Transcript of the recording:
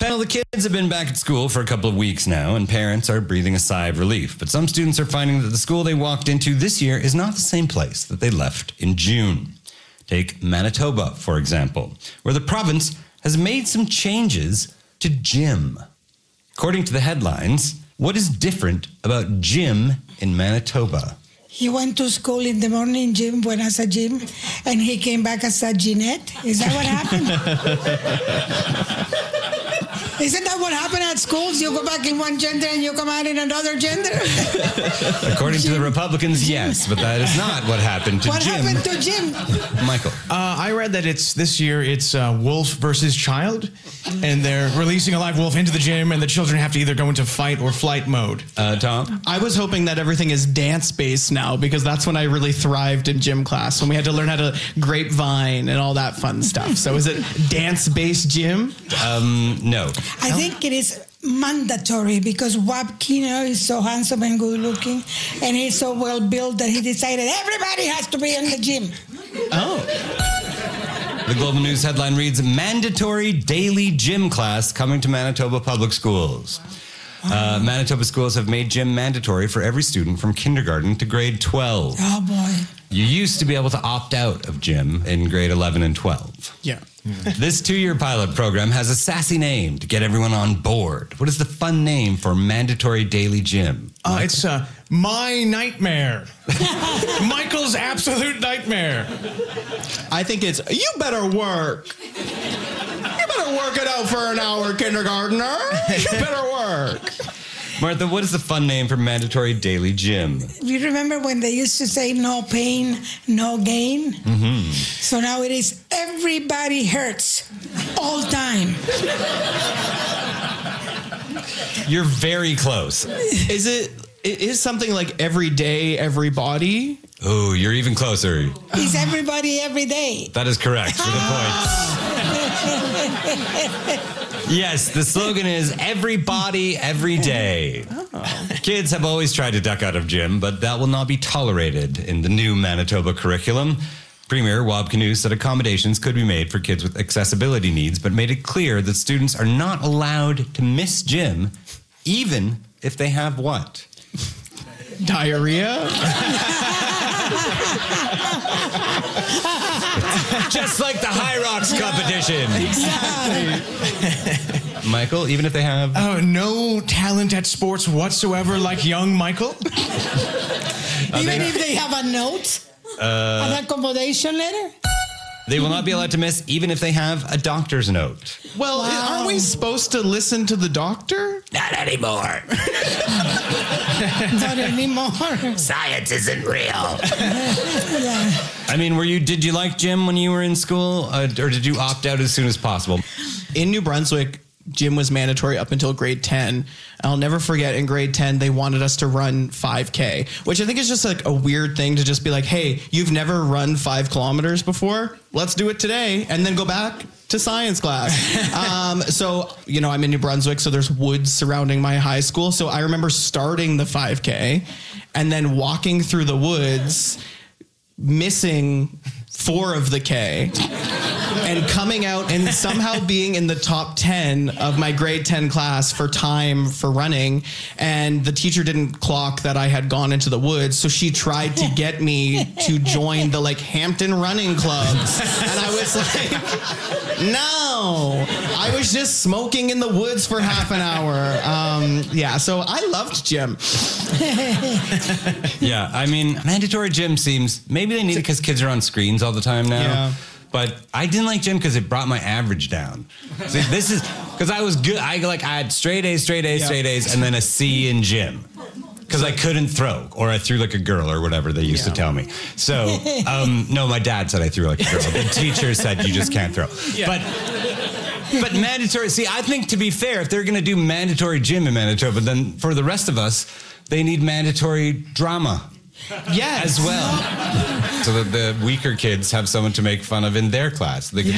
Well, the kids have been back at school for a couple of weeks now, and parents are breathing a sigh of relief. But some students are finding that the school they walked into this year is not the same place that they left in June. Take Manitoba, for example, where the province has made some changes to gym. According to the headlines, what is different about gym in Manitoba? He went to school in the morning, gym went as a gym, and he came back as a Jeanette. Is that what happened? Isn't that what happened at schools? You go back in one gender and you come out in another gender? According to the Republicans, yes, but that is not what happened to What Jim. happened to Jim? Michael. I read that this year it's wolf versus child, and they're releasing a live wolf into the gym, and the children have to either go into fight or flight mode. Tom? I was hoping that everything is dance-based now, because that's when I really thrived in gym class, when we had to learn how to grapevine and all that fun stuff. So is it dance-based gym? No. I think it is mandatory because Wab Kino is so handsome and good looking, and he's so well built that he decided everybody has to be in the gym. Oh. The Global News headline reads, mandatory daily gym class coming to Manitoba public schools. Manitoba schools have made gym mandatory for every student from kindergarten to grade 12. Oh, boy. You used to be able to opt out of gym in grade 11 and 12. Yeah. This 2-year pilot program has a sassy name to get everyone on board. What is the fun name for mandatory daily gym? It's My Nightmare. Michael's absolute nightmare. I think it's, you better work. You better work it out for an hour, kindergartner. You better work. Martha, what is the fun name for mandatory daily gym? You remember when they used to say no pain, no gain? Mm-hmm. So now it is everybody hurts all time. You're very close. It is something like every day, everybody? Oh, you're even closer. It's everybody every day. That is correct for the points. Yes, the slogan is everybody, every day. Oh. Kids have always tried to duck out of gym, but that will not be tolerated in the new Manitoba curriculum. Premier Wab Kinew said accommodations could be made for kids with accessibility needs, but made it clear that students are not allowed to miss gym, even if they have what? Diarrhea? Just like the High Rocks competition. Michael, even if they have... Oh, no talent at sports whatsoever like young Michael? Even if they have a note? An accommodation letter? They will not be allowed to miss even if they have a doctor's note. Well, aren't we supposed to listen to the doctor? Not anymore. Not anymore. Science isn't real. Yeah. I mean, did you like gym when you were in school? Or did you opt out as soon as possible? In New Brunswick, gym was mandatory up until grade 10. I'll never forget, in grade 10, they wanted us to run 5K, which I think is just like a weird thing to just be like, hey, you've never run 5 kilometers before? Let's do it today. And then go back to science class. So, I'm in New Brunswick, so there's woods surrounding my high school. So I remember starting the 5K and then walking through the woods, missing 4 of the K. And coming out and somehow being in the top 10 of my grade 10 class for time for running. And the teacher didn't clock that I had gone into the woods. So she tried to get me to join the Hampton running clubs. And I was like, no, I was just smoking in the woods for half an hour. So I loved gym. Yeah, I mean, mandatory gym seems, maybe they need it because kids are on screens all the time now. Yeah. But I didn't like gym because it brought my average down. See, this is because I was good. I had straight A's, and then a C in gym because I couldn't throw, or I threw like a girl, or whatever they used to tell me. So, no, my dad said I threw like a girl. The teacher said you just can't throw. Yeah. But mandatory. See, I think to be fair, if they're going to do mandatory gym in Manitoba, then for the rest of us, they need mandatory drama. Yes. As well. So that the weaker kids have someone to make fun of in their class. They can